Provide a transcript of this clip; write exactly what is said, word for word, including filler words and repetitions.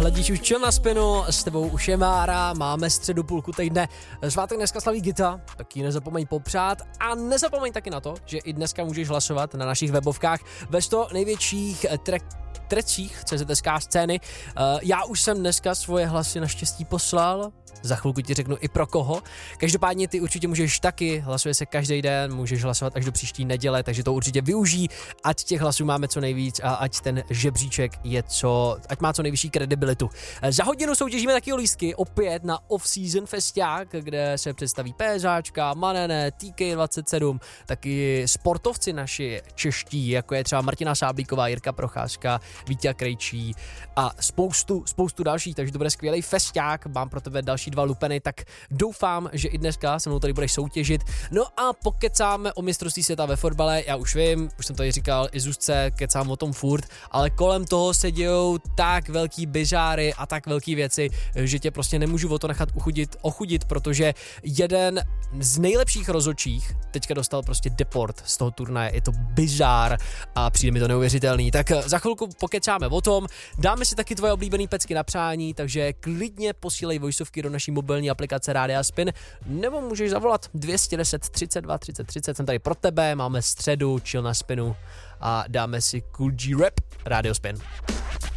hledíš už Chill na Spinu, s tebou už je Mára, máme středu půlku týdne, svátek dneska slaví Gita, tak ji nezapomeň popřát a nezapomeň taky na to, že i dneska můžeš hlasovat na našich webovkách ve sto největších track trecích C Z S K scény. Uh, já už jsem dneska svoje hlasy naštěstí poslal, za chvilku ti řeknu i pro koho. Každopádně ty určitě můžeš taky, hlasuje se každý den, můžeš hlasovat až do příští neděle, takže to určitě využij, ať těch hlasů máme co nejvíc a ať ten žebříček je co, ať má co nejvyšší kredibilitu. Za hodinu soutěžíme taky o lístky, opět na off-season festiák, kde se představí PSAčka, Manene, T K dvacet sedm, taky sportovci naši čeští, jako je třeba Martina Sáblíková, Jirka Procházka, Vítěz Krejčí a spoustu, spoustu dalších, takže to bude skvělý festiák, mám pro tebe další dva lupeny, tak doufám, že i dneska se mnou tady budeš soutěžit. No a pokecáme o mistrovství světa ve fotbale, já už vím, už jsem tady říkal i Zuzce, kecám o tom furt, ale kolem toho se dějou tak velký bizáry a tak velký věci, že tě prostě nemůžu o to nechat uchudit, ochudit, protože jeden z nejlepších rozhodčích teďka dostal prostě deport z toho turnaje, je to bizár a přijde mi to neuvěřitelný, tak za chvilku pokecáme o tom, dáme si taky tvoje oblíbený pecky na přání, takže klidně posílej voiceovky do naší mobilní aplikace Rádia Spin, nebo můžeš zavolat dvě stě deset třicet dva třicet třicet, jsem tady pro tebe, máme středu, Chill na Spinu a dáme si Cool G Rap, Rádio Spin.